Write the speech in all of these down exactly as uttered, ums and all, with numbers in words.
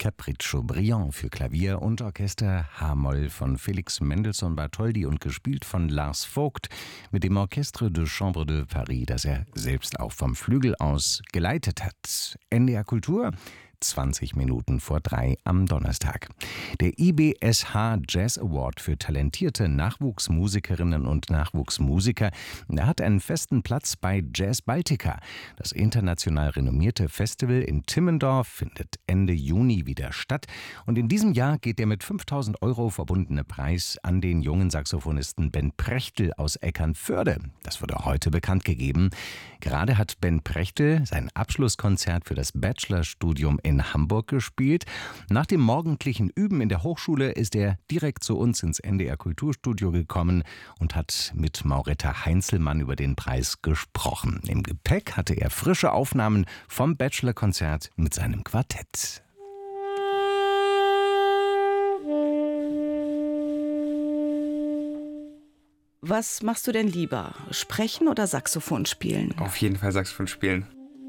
Capriccio Brillant für Klavier und Orchester H-Moll von Felix Mendelssohn Bartholdy und gespielt von Lars Vogt mit dem Orchestre de Chambre de Paris, das er selbst auch vom Flügel aus geleitet hat. N D R Kultur, zwanzig Minuten vor drei am Donnerstag. Der I B S H Jazz Award für talentierte Nachwuchsmusikerinnen und Nachwuchsmusiker der hat einen festen Platz bei Jazz Baltica. Das international renommierte Festival in Timmendorf findet Ende Juni wieder statt. Und in diesem Jahr geht der mit fünftausend Euro verbundene Preis an den jungen Saxophonisten Ben Prechtl aus Eckernförde. Das wurde heute bekannt gegeben. Gerade hat Ben Prechtl sein Abschlusskonzert für das Bachelorstudium in in Hamburg gespielt. Nach dem morgendlichen Üben in der Hochschule ist er direkt zu uns ins N D R Kulturstudio gekommen und hat mit Mauretta Heinzelmann über den Preis gesprochen. Im Gepäck hatte er frische Aufnahmen vom Bachelorkonzert mit seinem Quartett. Was machst du denn lieber? Sprechen oder Saxophon spielen? Auf jeden Fall Saxophon spielen.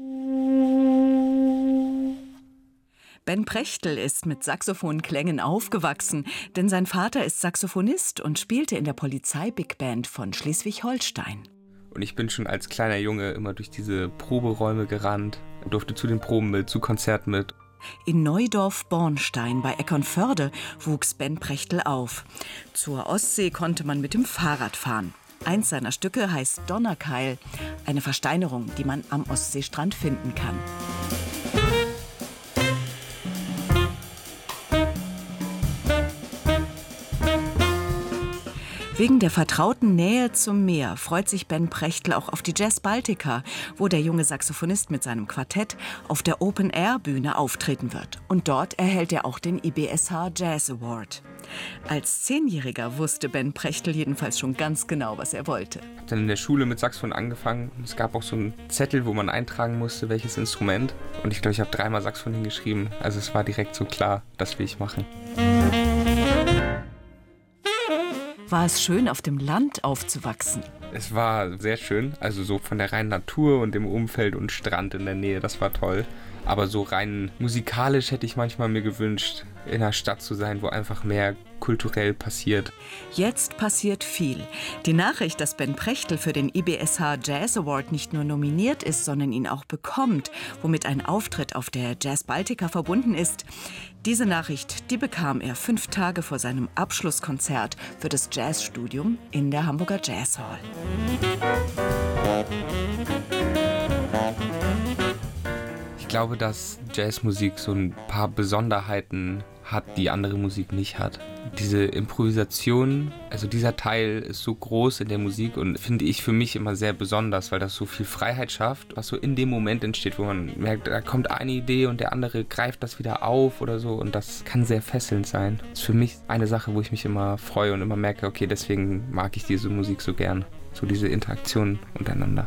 Ben Prechtl ist mit Saxophonklängen aufgewachsen, denn sein Vater ist Saxophonist und spielte in der Polizei-Big Band von Schleswig-Holstein. Und ich bin schon als kleiner Junge immer durch diese Proberäume gerannt, durfte zu den Proben mit, zu Konzerten mit. In Neudorf-Bornstein bei Eckernförde wuchs Ben Prechtl auf. Zur Ostsee konnte man mit dem Fahrrad fahren. Eins seiner Stücke heißt Donnerkeil, eine Versteinerung, die man am Ostseestrand finden kann. Wegen der vertrauten Nähe zum Meer freut sich Ben Prechtl auch auf die Jazz Baltica, wo der junge Saxophonist mit seinem Quartett auf der Open-Air-Bühne auftreten wird. Und dort erhält er auch den I B S H Jazz Award. Als Zehnjähriger wusste Ben Prechtl jedenfalls schon ganz genau, was er wollte. Ich habe dann in der Schule mit Saxophon angefangen. Es gab auch so einen Zettel, wo man eintragen musste, welches Instrument. Und ich glaube, ich habe dreimal Saxophon hingeschrieben. Also es war direkt so klar, das will ich machen. War es schön, auf dem Land aufzuwachsen? Es war sehr schön, also so von der reinen Natur und dem Umfeld und Strand in der Nähe, das war toll. Aber so rein musikalisch hätte ich manchmal mir gewünscht, in einer Stadt zu sein, wo einfach mehr kulturell passiert. Jetzt passiert viel. Die Nachricht, dass Ben Prechtl für den I B S H Jazz Award nicht nur nominiert ist, sondern ihn auch bekommt, womit ein Auftritt auf der Jazz Baltica verbunden ist, diese Nachricht, die bekam er fünf Tage vor seinem Abschlusskonzert für das Jazzstudium in der Hamburger Jazz Hall. Ich glaube, dass Jazzmusik so ein paar Besonderheiten hat, die andere Musik nicht hat. Diese Improvisation, also dieser Teil ist so groß in der Musik und finde ich für mich immer sehr besonders, weil das so viel Freiheit schafft, was so in dem Moment entsteht, wo man merkt, da kommt eine Idee und der andere greift das wieder auf oder so und das kann sehr fesselnd sein. Das ist für mich eine Sache, wo ich mich immer freue und immer merke, okay, deswegen mag ich diese Musik so gern, so diese Interaktion untereinander.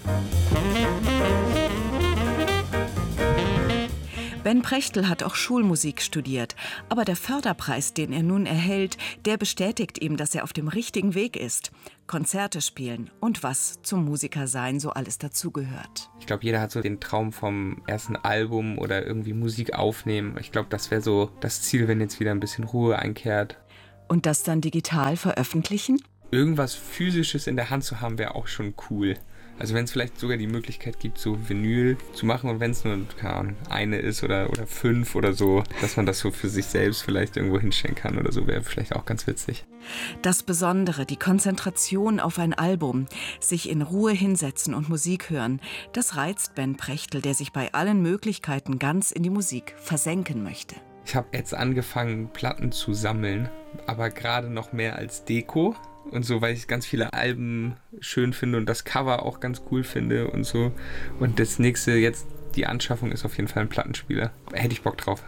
Ben Prechtl hat auch Schulmusik studiert, aber der Förderpreis, den er nun erhält, der bestätigt ihm, dass er auf dem richtigen Weg ist. Konzerte spielen und was zum Musikersein so alles dazugehört. Ich glaube, jeder hat so den Traum vom ersten Album oder irgendwie Musik aufnehmen. Ich glaube, das wäre so das Ziel, wenn jetzt wieder ein bisschen Ruhe einkehrt. Und das dann digital veröffentlichen? Irgendwas Physisches in der Hand zu haben, wäre auch schon cool. Also wenn es vielleicht sogar die Möglichkeit gibt, so Vinyl zu machen und wenn es nur keine Ahnung, eine ist oder, oder fünf oder so, dass man das so für sich selbst vielleicht irgendwo hinstellen kann oder so, wäre vielleicht auch ganz witzig. Das Besondere, die Konzentration auf ein Album, sich in Ruhe hinsetzen und Musik hören, das reizt Ben Prechtl, der sich bei allen Möglichkeiten ganz in die Musik versenken möchte. Ich habe jetzt angefangen, Platten zu sammeln, aber gerade noch mehr als Deko. Und so, weil ich ganz viele Alben schön finde und das Cover auch ganz cool finde und so. Und das nächste, jetzt die Anschaffung, ist auf jeden Fall ein Plattenspieler. Hätte ich Bock drauf.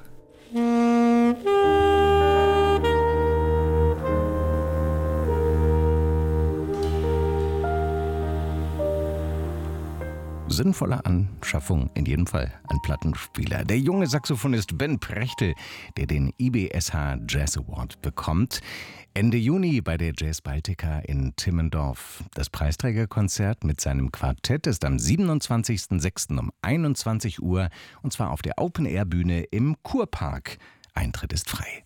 sinnvolle Anschaffung, in jedem Fall ein Plattenspieler. Der junge Saxophonist Ben Prechtel, der den I B S H Jazz Award bekommt. Ende Juni bei der Jazz Baltica in Timmendorf. Das Preisträgerkonzert mit seinem Quartett ist am siebenundzwanzigsten sechsten um einundzwanzig Uhr und zwar auf der Open-Air-Bühne im Kurpark. Eintritt ist frei.